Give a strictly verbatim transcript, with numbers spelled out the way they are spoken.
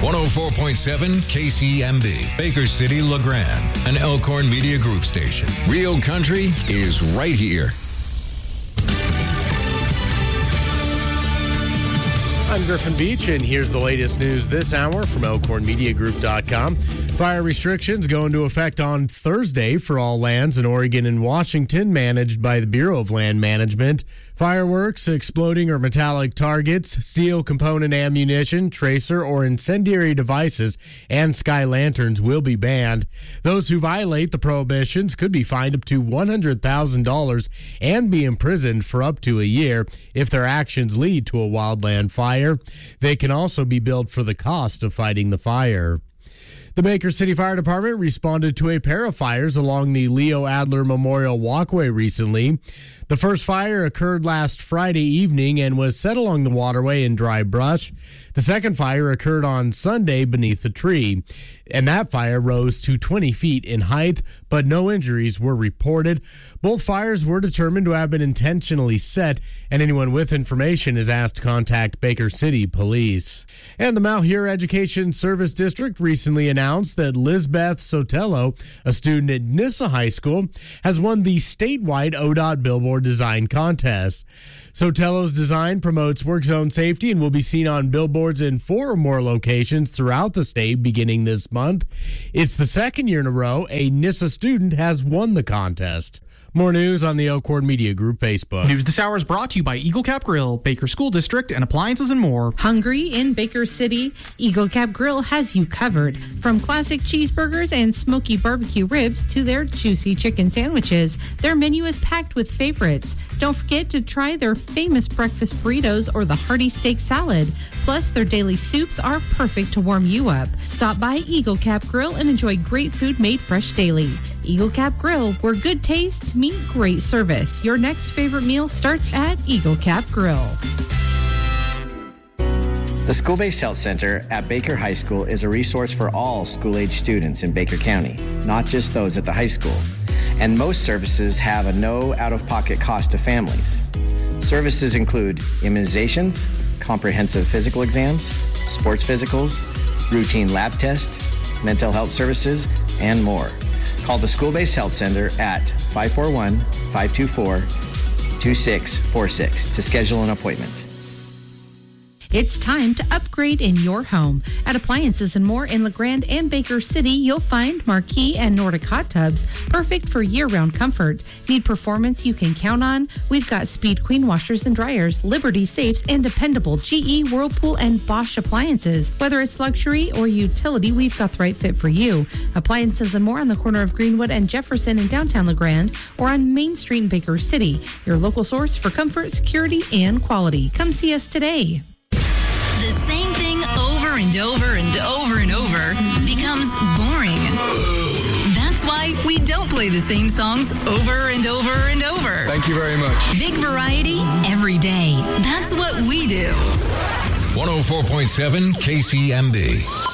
one oh four point seven K C M B, Baker City, LeGrand, an Elkhorn Media Group station. Real country is right here. I'm Griffin Beach, and here's the latest news this hour from Elkhorn Media Group dot com. Fire restrictions go into effect on Thursday for all lands in Oregon and Washington managed by the Bureau of Land Management. Fireworks, exploding or metallic targets, steel component ammunition, tracer, or incendiary devices, and sky lanterns will be banned. Those who violate the prohibitions could be fined up to one hundred thousand dollars and be imprisoned for up to a year if their actions lead to a wildland fire. They can also be billed for the cost of fighting the fire. The Baker City Fire Department responded to a pair of fires along the Leo Adler Memorial Walkway recently. The first fire occurred last Friday evening and was set along the waterway in dry brush. The second fire occurred on Sunday beneath the tree, and that fire rose to twenty feet in height, but no injuries were reported. Both fires were determined to have been intentionally set, and anyone with information is asked to contact Baker City Police. And the Malheur Education Service District recently announced that Lizbeth Sotelo, a student at Nissa High School, has won the statewide O D O T Billboard Design Contest. Sotelo's design promotes work zone safety and will be seen on billboards in four or more locations throughout the state beginning this month. It's the second year in a row a Nissa student has won the contest. More news on the Elkhorn Media Group Facebook. News this hour is brought to you by Eagle Cap Grill, Baker School District, and appliances and more. Hungry in Baker City? Eagle Cap Grill has you covered. From classic cheeseburgers and smoky barbecue ribs to their juicy chicken sandwiches, their menu is packed with favorites. Don't forget to try their famous breakfast burritos or the hearty steak salad. Plus, their daily soups are perfect to warm you up. Stop by Eagle Cap Grill and enjoy great food made fresh daily. Eagle Cap Grill, where good tastes meet great service. Your next favorite meal starts at Eagle Cap Grill. The School-Based Health Center at Baker High School is a resource for all school-age students in Baker County, not just those at the high school. And most services have a no out-of-pocket cost to families. Services include immunizations, comprehensive physical exams, sports physicals, routine lab tests, mental health services, and more. Call the School-Based Health Center at five four one, five two four, two six four six to schedule an appointment. It's time to upgrade in your home. At Appliances and More in LeGrand and Baker City, you'll find Marquee and Nordic hot tubs, perfect for year-round comfort. Need performance you can count on? We've got Speed Queen washers and dryers, Liberty safes, and dependable G E, Whirlpool, and Bosch appliances. Whether it's luxury or utility, we've got the right fit for you. Appliances and More on the corner of Greenwood and Jefferson in downtown LeGrand, or on Main Street in Baker City. Your local source for comfort, security, and quality. Come see us today. The same thing over and over and over and over becomes boring. That's why we don't play the same songs over and over and over. Thank you very much. Big variety every day. That's what we do. one oh four point seven K C M B.